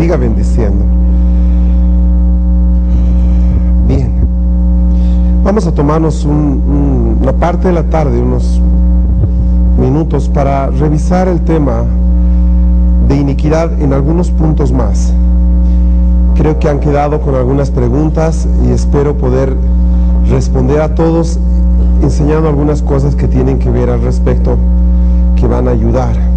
siga bendiciendo. Bien, vamos a tomarnos una parte de la tarde, unos minutos, para revisar el tema de iniquidad en algunos puntos más. Creo que han quedado con algunas preguntas y espero poder responder a todos enseñando algunas cosas que tienen que ver al respecto, que van a ayudar.